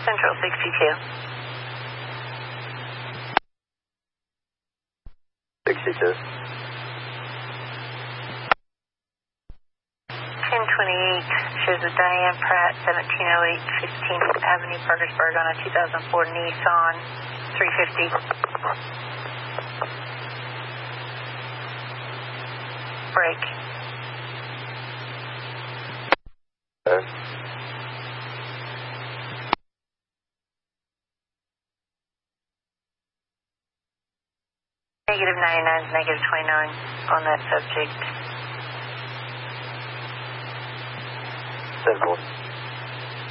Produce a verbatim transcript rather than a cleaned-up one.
Central sixty-two. sixty-two. ten twenty-eight shows a Diane Pratt, seventeen oh eight fifteenth Avenue, Parkersburg, on a two thousand four Nissan three fifty. Break. Okay. Negative ninety-nine is negative twenty-nine on that subject. ten four.